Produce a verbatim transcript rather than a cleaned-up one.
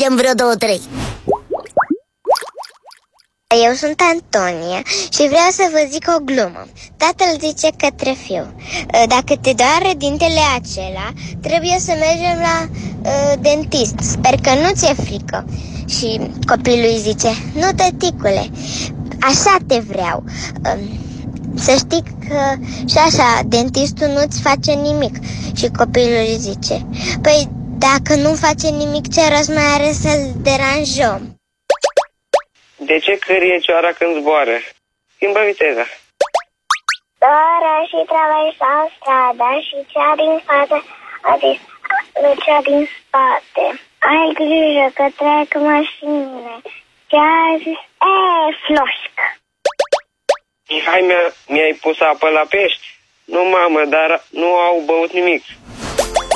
vedem vreo două, trei. Eu sunt Antonia și vreau să vă zic o glumă. Tatăl zice către fiu: dacă te doare dintele acela, trebuie să mergem la uh, dentist. Sper că nu ți-e frică. Și copilul îi zice: nu, tăticule, așa te vreau. Uh, să știi că și așa dentistul nu-ți face nimic. Și copilul îi zice: păi dacă nu face nimic, ce rost mai are să-l deranjăm? De ce cărie cioara când zboară? Schimbă viteza. Doara și traversa strada și cea din față a zis lui cea din spate: ai grijă că trec mașinile. Cea a zis: e, floșcă. Mihai, mi-ai pus apă la pești? Nu, mamă, dar nu au băut nimic.